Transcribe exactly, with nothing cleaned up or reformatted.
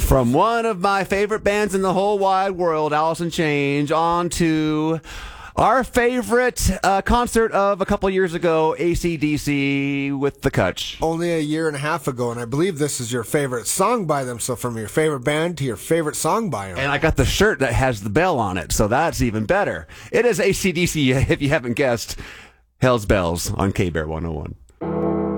From one of my favorite bands in the whole wide world, Alice in Chains, on to our favorite uh, concert of a couple years ago, A C D C with the Kutch. Only a year and a half ago, and I believe this is your favorite song by them. So from your favorite band to your favorite song by them. And I got the shirt that has the bell on it, so that's even better. It is A C D C, if you haven't guessed. Hell's Bells on K-Bear one oh one.